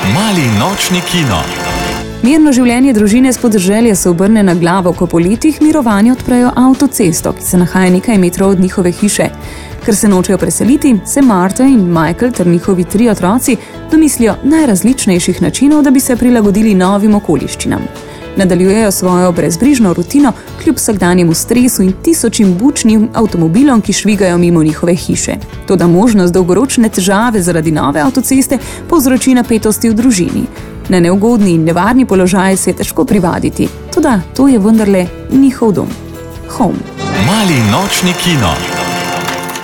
Mali nočni kino. Mirno življenje družine s podeželja se obrne na glavo, ko po letih mirovanja odprejo avtocesto, ki se nahaja nekaj metrov od njihove hiše. Ker se nočejo preseliti, se Marta in Michael ter njihovi 3 otroci domislijo najrazličnejših načinov, da bi se prilagodili novim okoliščinam. Nadaljujejo svojo brezbrižno rutino kljub vsakdanjemu stresu in tisočim bučnim avtomobilom, ki švigajo mimo njihove hiše. Toda možnost dolgoročne težave zaradi nove avtoceste povzroči napetosti v družini. Na neugodni in nevarni položaj se je težko privaditi, toda to je vendarle njihov dom. Home. Mali nočni kino.